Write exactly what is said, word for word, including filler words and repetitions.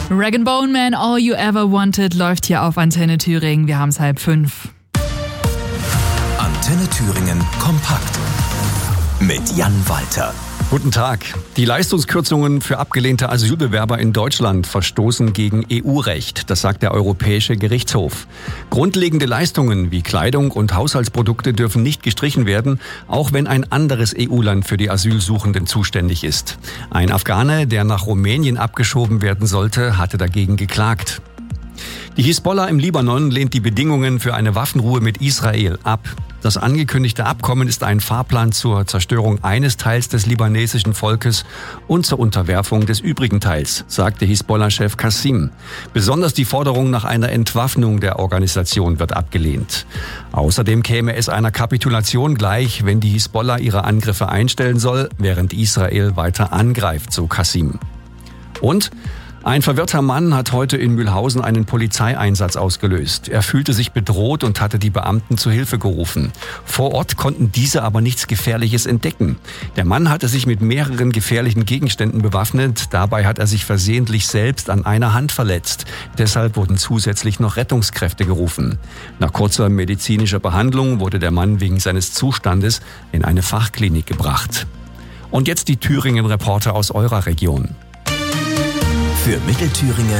Rag and Bone Man, All You Ever Wanted läuft hier auf Antenne Thüringen. Wir haben es halb fünf. Antenne Thüringen kompakt mit Jan Walter. Guten Tag. Die Leistungskürzungen für abgelehnte Asylbewerber in Deutschland verstoßen gegen E U-Recht. Das sagt der Europäische Gerichtshof. Grundlegende Leistungen wie Kleidung und Haushaltsprodukte dürfen nicht gestrichen werden, auch wenn ein anderes E U-Land für die Asylsuchenden zuständig ist. Ein Afghane, der nach Rumänien abgeschoben werden sollte, hatte dagegen geklagt. Die Hisbollah im Libanon lehnt die Bedingungen für eine Waffenruhe mit Israel ab. Das angekündigte Abkommen ist ein Fahrplan zur Zerstörung eines Teils des libanesischen Volkes und zur Unterwerfung des übrigen Teils, sagte Hisbollah-Chef Qassim. Besonders die Forderung nach einer Entwaffnung der Organisation wird abgelehnt. Außerdem käme es einer Kapitulation gleich, wenn die Hisbollah ihre Angriffe einstellen soll, während Israel weiter angreift, so Qassim. Und ein verwirrter Mann hat heute in Mühlhausen einen Polizeieinsatz ausgelöst. Er fühlte sich bedroht und hatte die Beamten zu Hilfe gerufen. Vor Ort konnten diese aber nichts Gefährliches entdecken. Der Mann hatte sich mit mehreren gefährlichen Gegenständen bewaffnet. Dabei hat er sich versehentlich selbst an einer Hand verletzt. Deshalb wurden zusätzlich noch Rettungskräfte gerufen. Nach kurzer medizinischer Behandlung wurde der Mann wegen seines Zustandes in eine Fachklinik gebracht. Und jetzt die Thüringen-Reporter aus eurer Region. Für Mittelthüringen